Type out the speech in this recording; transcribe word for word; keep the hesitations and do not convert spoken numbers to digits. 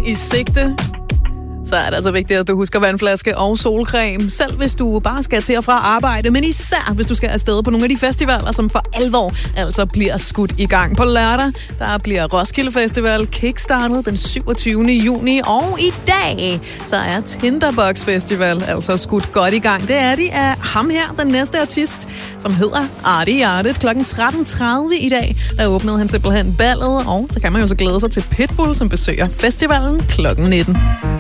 i sigte, så er det altså vigtigt, at du husker vandflaske og solcreme, selv hvis du bare skal til og fra arbejde, men især hvis du skal afsted på nogle af de festivaler, som for alvor altså bliver skudt i gang. På lørdag, der bliver Roskilde Festival kickstartet den syvogtyvende juni, og i dag, så er Tinderbox Festival altså skudt godt i gang. Det er de af ham her, den næste artist, som hedder Artie Artet. Klokken tretten tredive i dag, der åbnede han simpelthen ballet, og så kan man jo så glæde sig til Pitbull, som besøger festivalen klokken nitten.